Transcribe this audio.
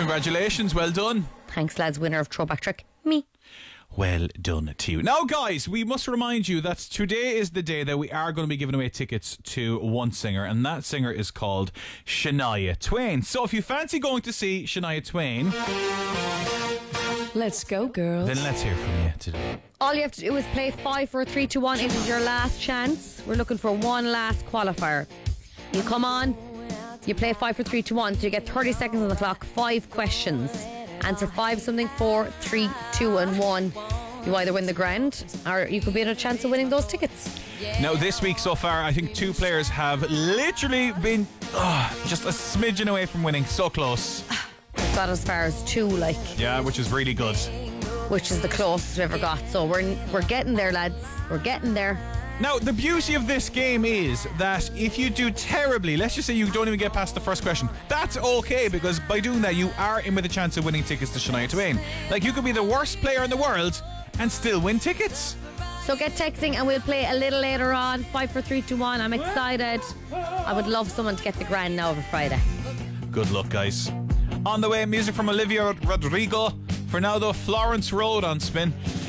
Congratulations, well done. Thanks, lads. Winner of Throwback Trick, me. Well done to you. Now, guys, we must remind you that today is the day that we are going to be giving away tickets to one singer, and that singer is called Shania Twain. So if you fancy going to see Shania Twain, let's go, girls. Then let's hear from you today. All you have to do is play 5, 4, 3, 2, 1. It is your last chance. We're looking for one last qualifier. You come on, you play 5, 4, 3, 2, 1, so you get 30 seconds on the clock, 5 questions. Answer 5 something, 4, 3, 2 and 1. You either win the grand or you could be in a chance of winning those tickets. Now this week so far, I think 2 players have literally been just a smidgen away from winning. So close. We've got as far as 2, like. Yeah, which is really good. Which is the closest we've ever got. So we're getting there, lads. We're getting there. Now, the beauty of this game is that if you do terribly, let's just say you don't even get past the first question, that's okay, because by doing that, you are in with a chance of winning tickets to Shania Twain. Like, you could be the worst player in the world and still win tickets. So get texting and we'll play a little later on. 5, 4, 3, 2, 1. I'm excited. I would love someone to get the grand now over Friday. Good luck, guys. On the way, music from Olivia Rodrigo. For now, though, Florence Road on Spin.